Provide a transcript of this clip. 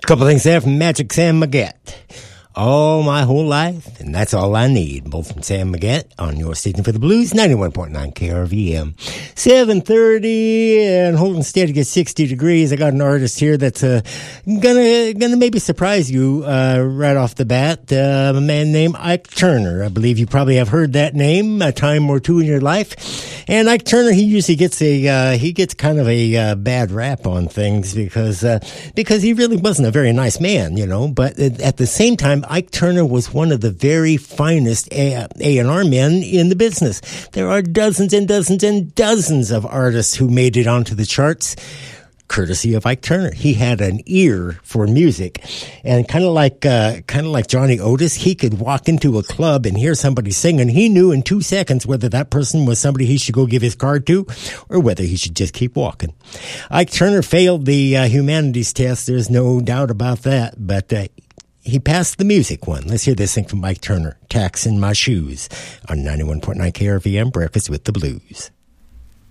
Couple things there from Magic Sam Maggette. All my whole life, and that's all I need. Both from Sam Maggette on your station for the blues, 91.9 KRVM. 7:30 and holding steady to 60 degrees. I got an artist here that's gonna maybe surprise you right off the bat. A man named Ike Turner. I believe you probably have heard that name a time or two in your life. And Ike Turner, he usually gets kind of a bad rap on things because he really wasn't a very nice man, you know. But at the same time, Ike Turner was one of the very finest A&R men in the business. There are dozens and dozens and dozens of artists who made it onto the charts, courtesy of Ike Turner. He had an ear for music, and kind of like Johnny Otis, he could walk into a club and hear somebody singing. He knew in 2 seconds whether that person was somebody he should go give his card to, or whether he should just keep walking. Ike Turner failed the humanities test. There's no doubt about that, but he passed the music one. Let's hear this thing from Ike Turner, Tax in My Shoes, on 91.9 KRVM, Breakfast with the Blues.